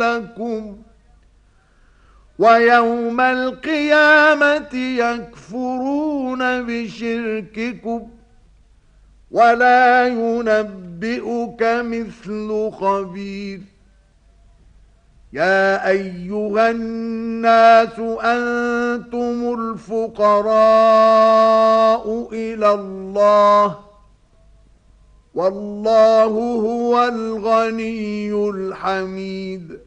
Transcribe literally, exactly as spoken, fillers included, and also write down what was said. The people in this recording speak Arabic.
لكم ويوم القيامة يكفرون بشرككم ولا ينبئك مثل خبير. يا أيها الناس أنتم الفقراء إلى الله والله هو الغني الحميد.